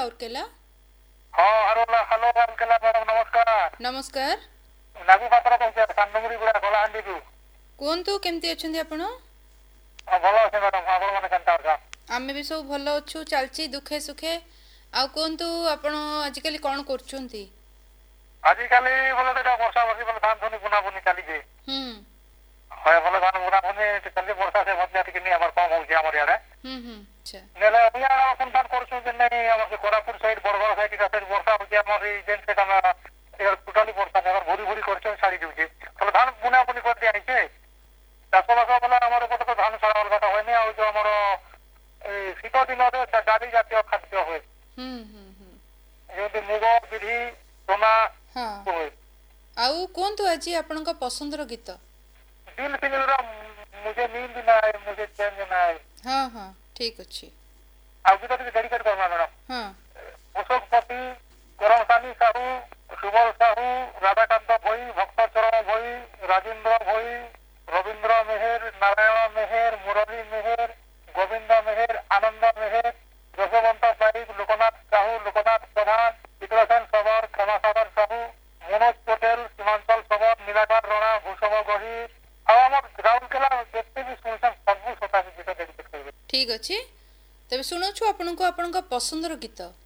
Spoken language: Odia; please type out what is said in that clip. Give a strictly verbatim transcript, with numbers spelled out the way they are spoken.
ରାଉରକେଲା। ହଁ ହ୍ୟାଲୋ ହ୍ୟାଲୋ ରାଉରକେଲା ମ୍ୟାଡ଼ାମ ନମସ୍କାର। ନମସ୍କାର। ନାଗୁ ପାତ୍ର କହୁଛି ସାନମୁଡ଼ି ଗୁଡ଼ା କଳାହାଣ୍ଡିରୁ। କୁହନ୍ତୁ କେମିତି ଅଛନ୍ତି ଆପଣ? ହଁ ଭଲ ଅଛି ମ୍ୟାଡ଼ାମ, ଆପଣ ମାନେ କେନ୍ତା ଅଛ? ଆମେ ବି ସବୁ ଭଲ ଅଛୁ, ଚାଲିଛି ଦୁଃଖେ ସୁଖେ। ଆଉ କୁହନ୍ତୁ ଆପଣ ଆଜିକାଲି କ'ଣ କରୁଛନ୍ତି? ଆଜିକାଲି ବୋଲେ ତ ଏଇଟା ବର୍ଷା ବର୍ଷି ବୋଲେ ଧାନ ଧୁନି ବୁନା ବୁନି ଚାଲିଛି। ହୁଁ হয় ଭଲ ଧାନ ବୁନା ବୁନି ଚାଲିଛି, ବର୍ଷା ସେ ମଧ୍ୟ ଟିକେ ନି ଆମର କମ୍ ହଉଛି ଆମର ଇଆଡ଼େ। ହୁଁ ହୁଁ ଆଚ୍ଛା ନେଲେ ଅଭିଆ ଅନୁଧ୍ୟାନ କରୁଛୁ ଯେ ନାଇଁ ଆମର ସେ Koraput side Bargarh side side ବର୍ଷା ହଉଛି ଆମର ଏଇ ଯେନ୍ ସେଟା ଆମେ ଟୋଟାଲି ବର୍ଷା ଜାଗାରେ ଭୁରି ଭୁରି କରିଛୁ ଛାଡ଼ି ଯାଉଛି। ତାହେଲେ ଧାନ ବୁନା ବୁନି କରି ଦିଆହେଇଛେ। ଚାଷବାସ ବୋଲେ ଆମର ଏପଟେ ତ ଧାନ ଛଡ଼ା ଅଲଗାଟା ହୁଏନି, ଆଉ ଯୋଉ ଆମର ଏଇ ଶୀତ ଦିନରେ ଡାଲି ଜାତୀୟ ଖାଦ୍ୟ ହୁଏ, ହୁଁ ହୁଁ ହୁଁ ଯେମିତି ମୁଗ ବିରି ଚଣା ହଁ। ହୁଏ। ଆଉ କୁହନ୍ତୁ ଆଜି ଆପଣଙ୍କ ପସନ୍ଦର ଗୀତ। ଦିଲ୍ ଫିଲ୍ମର ମୁଝେ ନୀंଦ ନା ଆଏ ମୁଝେ ଚैନ ନା ଆଏ। ହଁ ହଁ ଠିକ୍ ଅଛି। ଆଉ ଗୀତ ଟିକେ ଡେଡିକେଟ୍ କରମା ମ୍ୟାଡ଼ାମ। ହଁ ଅଶୋକପତି, କରମସାନୀ ସାହୁ, ସୁବଳ ସାହୁ, ରାଧାକାନ୍ତ ଭୋଇ, ଭକ୍ତଚରଣ ଭୋଇ, ରାଜେନ୍ଦ୍ର ଭୋଇ, ରବୀନ୍ଦ୍ର ମେହେର, ନାରାୟଣ ମେହେର, ମୁରଲୀ ମେହେର, ଗୋବିନ୍ଦ ମେହେର, ଆନନ୍ଦ ମେହେର, ଯଶୋବନ୍ତ ପାଇକ, ଲୋକନାଥ ସାହୁ, ଲୋକନାଥ ପ୍ରଧାନ, ଚିତ୍ରସେନ ସବର, କ୍ଷମାସାଗର ସାହୁ, ମନୋଜ ପଟେଲ, ସୀମାଞ୍ଚଳ ସବର, ନୀଳାକାର ରଣା, ଭୂଷମ ଗହିର ଆଉ ଆମର ରାଉରକେଲା ଯେତେ ବି ଶୁଣିଛନ୍ ସବୁ ଶତାବ୍ଦୀ ଗୀତ ଡେଡିକେଟ୍ କରିବେ। ଠିକ୍ ଅଛି, ତେବେ ଶୁଣୁଛୁ ଆପଣଙ୍କୁ ଆପଣଙ୍କ ପସନ୍ଦର ଗୀତ।